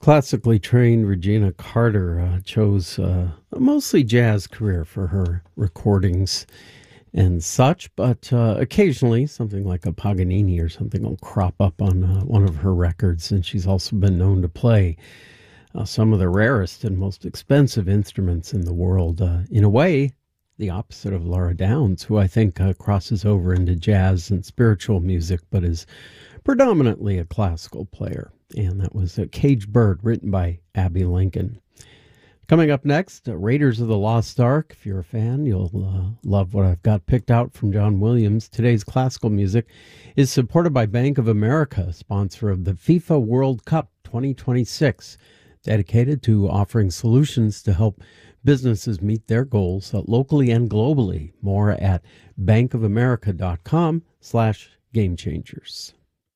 Classically trained Regina Carter chose a mostly jazz career for her recordings and such, but occasionally something like a Paganini or something will crop up on one of her records, and she's also been known to play some of the rarest and most expensive instruments in the world. In a way, the opposite of Laura Downs, who I think crosses over into jazz and spiritual music, but is predominantly a classical player. And that was Caged Bird, written by Abbey Lincoln. Coming up next, Raiders of the Lost Ark. If you're a fan, you'll love what I've got picked out from John Williams. Today's classical music is supported by Bank of America, sponsor of the FIFA World Cup 2026, dedicated to offering solutions to help businesses meet their goals locally and globally. More at bankofamerica.com/gamechangers.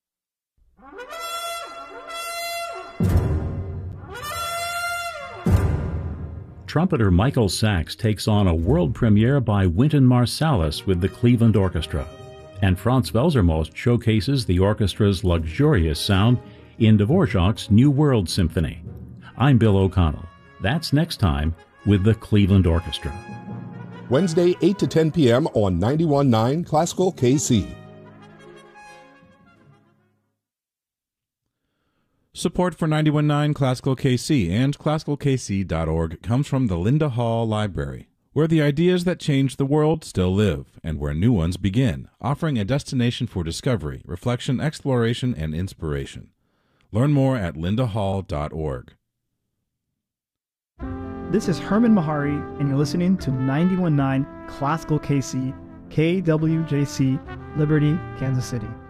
Trumpeter Michael Sachs takes on a world premiere by Wynton Marsalis with the Cleveland Orchestra, and Franz Welsermost showcases the orchestra's luxurious sound in Dvorak's New World Symphony. I'm Bill O'Connell. That's next time with the Cleveland Orchestra. Wednesday, 8 to 10 p.m. on 91.9 Classical KC. Support for 91.9 Classical KC and ClassicalKC.org comes from the Linda Hall Library, where the ideas that change the world still live, and where new ones begin, offering a destination for discovery, reflection, exploration, and inspiration. Learn more at lindahall.org. This is Herman Mahari, and you're listening to 91.9 Classical KC, KWJC, Liberty, Kansas City.